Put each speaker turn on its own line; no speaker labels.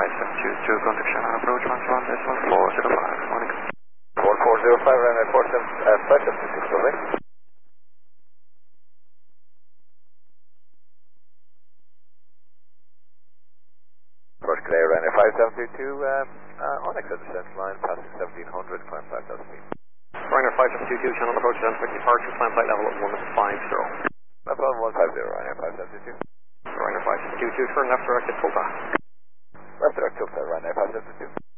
572, contact Shannon approach, 1405, Onyx.
1405, runway 572, sorry. First clear, runway 572, Onyx at the central line, passing 1700, climb 5000 feet.
Ryanair 572, channel approach, identify departure, climb flight level at 150.
Level 150, Ryanair 572.
Ryanair 572, turn left directed, full back.
Left direct, Ryanair 572.